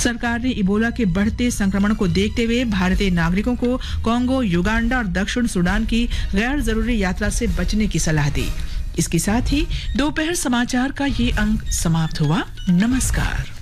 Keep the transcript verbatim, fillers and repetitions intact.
सरकार ने इबोला के बढ़ते संक्रमण को देखते हुए भारतीय नागरिकों को कांगो, युगांडा और दक्षिण सूडान की गैर जरूरी यात्रा से बचने की सलाह दी। इसके साथ ही दोपहर समाचार का ये अंक समाप्त हुआ। नमस्कार।